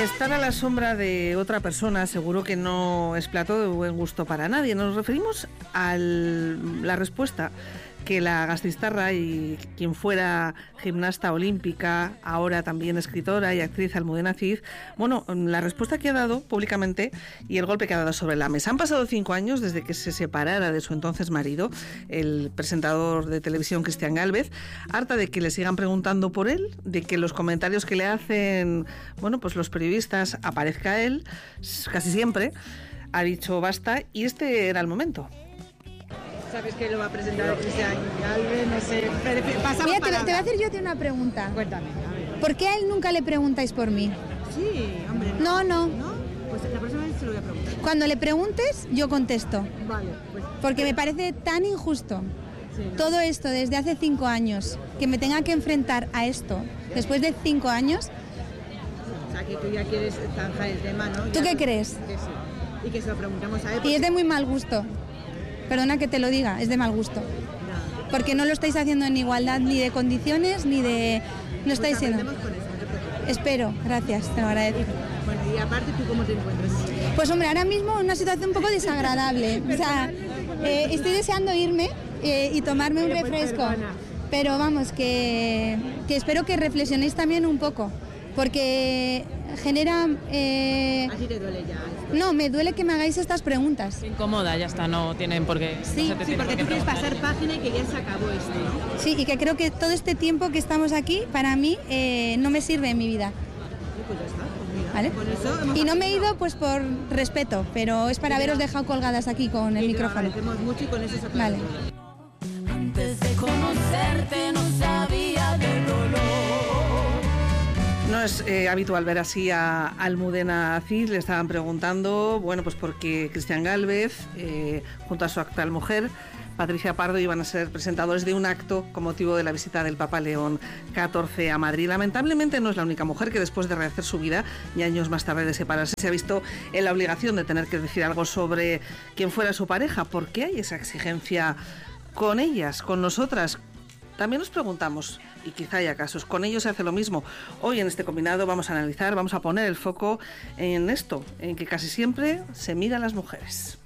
Estar a la sombra de otra persona seguro que no es plato de buen gusto para nadie. Nos referimos a la respuesta que la Gasteiztarra y quien fuera gimnasta olímpica, ahora también escritora y actriz, Almudena Cid, bueno, la respuesta que ha dado públicamente y el golpe que ha dado sobre la mesa. Han pasado 5 años desde que se separara de su entonces marido, el presentador de televisión Cristian Gálvez, harta de que le sigan preguntando por él, de que los comentarios que le hacen, bueno, pues los periodistas, aparezca él, casi siempre, ha dicho basta y este era el momento. Sabes que lo va a presentar Cristian Gálvez, no sé. Mira, te voy a hacer yo una pregunta. Cuéntame, a ver. ¿Por qué a él nunca le preguntáis por mí? Sí, hombre. No. ¿No? Pues la próxima vez se lo voy a preguntar. Cuando le preguntes, yo contesto. Vale, pues. Porque me parece tan injusto todo esto desde hace 5 años, que me tenga que enfrentar a esto después de 5 años. O sea, que tú ya quieres zanjar el tema, ¿no? ¿Tú qué crees? Que sí. Y que se lo preguntamos a él. Y es de muy mal gusto. Perdona que te lo diga, es de mal gusto. No. Porque no lo estáis haciendo en igualdad ni de condiciones ni de... No estáis siendo... Con eso, no te preocupes. Espero, gracias, te lo agradezco. Bueno, y aparte, ¿tú cómo te encuentras? Pues hombre, ahora mismo una situación un poco desagradable. O sea, estoy deseando irme y tomarme un refresco. Pero vamos, que espero que reflexionéis también un poco. Porque genera... Así te duele ya. No, me duele que me hagáis estas preguntas. Se incomoda, ya está, no tienen por qué. Sí, no Sí, porque tú quieres pasar página y que ya se acabó esto, ¿no? Sí, y que creo que todo este tiempo que estamos aquí, para mí, no me sirve en mi vida. Pues ya está, pues mira. ¿Vale? Con eso hemos Y no me he aprendido. ido pues por respeto, pero es para haberos dejado colgadas aquí con el Y te lo micrófono. agradecemos mucho y con eso se acabó. Vale. Antes de conocerte no sabía del dolor. No es habitual ver así a Almudena Cid. Le estaban preguntando, bueno, pues porque Cristian Gálvez, junto a su actual mujer, Patricia Pardo, iban a ser presentadores de un acto con motivo de la visita del Papa León XIV a Madrid. Lamentablemente no es la única mujer que después de rehacer su vida y años más tarde de separarse se ha visto en la obligación de tener que decir algo sobre quién fuera su pareja. ¿Por qué hay esa exigencia con ellas, con nosotras? También nos preguntamos, y quizá haya casos, ¿con ellos se hace lo mismo? Hoy en este combinado vamos a analizar, vamos a poner el foco en esto, en que casi siempre se mira a las mujeres.